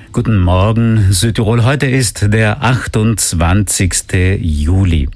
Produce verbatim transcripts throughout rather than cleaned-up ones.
Guten Morgen, Südtirol. Heute ist der achtundzwanzigste Juli.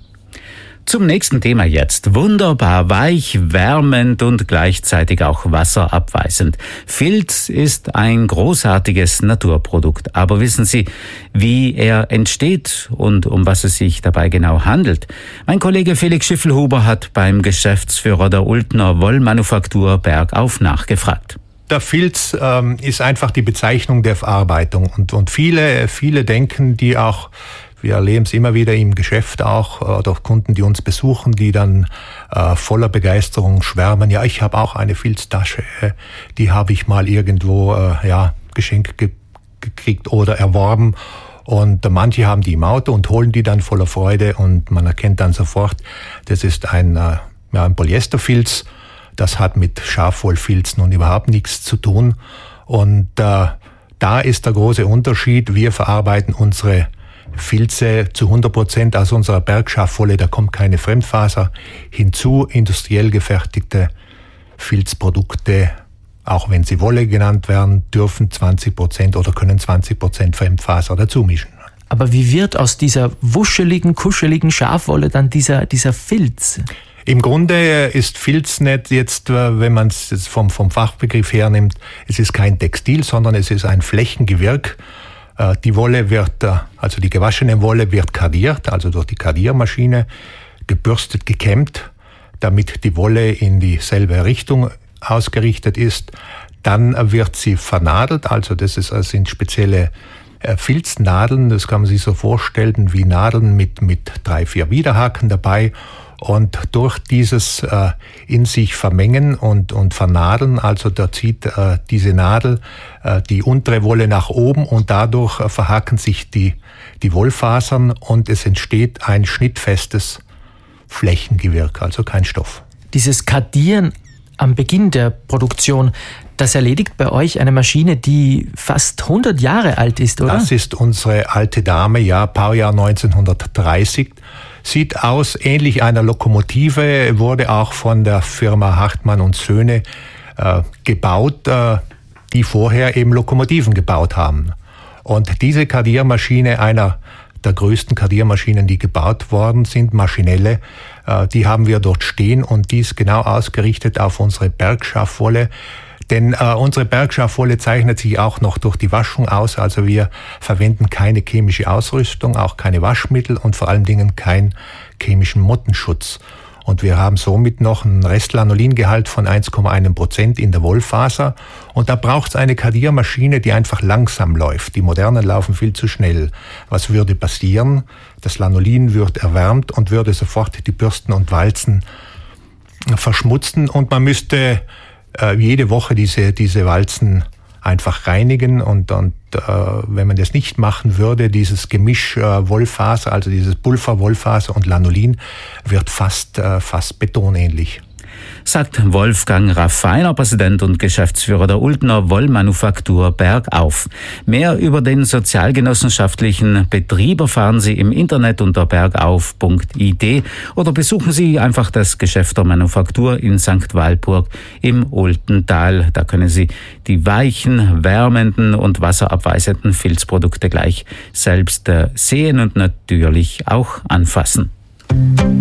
Zum nächsten Thema jetzt. Wunderbar weich, wärmend und gleichzeitig auch wasserabweisend. Filz ist ein großartiges Naturprodukt. Aber wissen Sie, wie er entsteht und um was es sich dabei genau handelt? Mein Kollege Felix Schiffelhuber hat beim Geschäftsführer der Ultner Wollmanufaktur Bergauf nachgefragt. Der Filz ähm, ist einfach die Bezeichnung der Verarbeitung. Und, und viele, viele denken, die auch, wir erleben es immer wieder im Geschäft auch, oder Kunden, die uns besuchen, die dann äh, voller Begeisterung schwärmen, ja, ich habe auch eine Filztasche, die habe ich mal irgendwo äh, ja, geschenkt ge- gekriegt oder erworben. Und äh, manche haben die im Auto und holen die dann voller Freude und man erkennt dann sofort, das ist ein, äh, ja, ein Polyesterfilz. Das hat mit Schafwollfilz nun überhaupt nichts zu tun. Und äh, da ist der große Unterschied. Wir verarbeiten unsere Filze zu hundert Prozent aus unserer Bergschafwolle. Da kommt keine Fremdfaser hinzu. Industriell gefertigte Filzprodukte, auch wenn sie Wolle genannt werden, dürfen zwanzig Prozent oder können zwanzig Prozent Fremdfaser dazu mischen. Aber wie wird aus dieser wuscheligen, kuscheligen Schafwolle dann dieser, dieser Filz? Im Grunde ist Filz nicht jetzt, wenn man es vom, vom Fachbegriff her nimmt, es ist kein Textil, sondern es ist ein Flächengewirk. Die Wolle wird, also die gewaschene Wolle wird kardiert, also durch die Kardiermaschine, gebürstet, gekämmt, damit die Wolle in dieselbe Richtung ausgerichtet ist. Dann wird sie vernadelt, also das, ist, das sind spezielle Filznadeln, das kann man sich so vorstellen wie Nadeln mit, mit drei, vier Widerhaken dabei. Und durch dieses äh, in sich vermengen und, und vernadeln, also da zieht äh, diese Nadel äh, die untere Wolle nach oben und dadurch äh, verhaken sich die, die Wollfasern und es entsteht ein schnittfestes Flächengewirk, also kein Stoff. Dieses Kardieren am Beginn der Produktion, das erledigt bei euch eine Maschine, die fast hundert Jahre alt ist, oder? Das ist unsere alte Dame, ja, Baujahr neunzehnhundertdreißig. Sieht aus ähnlich einer Lokomotive, wurde auch von der Firma Hartmann und Söhne äh, gebaut, äh, die vorher eben Lokomotiven gebaut haben. Und diese Kardiermaschine, einer der größten Kardiermaschinen, die gebaut worden sind, maschinelle, äh, die haben wir dort stehen und die ist genau ausgerichtet auf unsere Bergschafwolle. Denn äh, unsere Bergschafwolle zeichnet sich auch noch durch die Waschung aus. Also wir verwenden keine chemische Ausrüstung, auch keine Waschmittel und vor allen Dingen keinen chemischen Mottenschutz. Und wir haben somit noch einen Restlanolingehalt von eins Komma eins Prozent in der Wollfaser. Und da braucht es eine Kardiermaschine, die einfach langsam läuft. Die modernen laufen viel zu schnell. Was würde passieren? Das Lanolin wird erwärmt und würde sofort die Bürsten und Walzen verschmutzen und man müsste jede Woche diese, diese Walzen einfach reinigen und, und äh, wenn man das nicht machen würde, dieses Gemisch äh, Wollfaser, also dieses Pulver Wollfaser und Lanolin, wird fast, äh, fast betonähnlich. Sagt Wolfgang Raffiner, Präsident und Geschäftsführer der Ultner Wollmanufaktur Bergauf. Mehr über den sozialgenossenschaftlichen Betrieb erfahren Sie im Internet unter bergauf punkt I D oder besuchen Sie einfach das Geschäft der Manufaktur in Sankt Walpurg im Ultental. Da können Sie die weichen, wärmenden und wasserabweisenden Filzprodukte gleich selbst sehen und natürlich auch anfassen.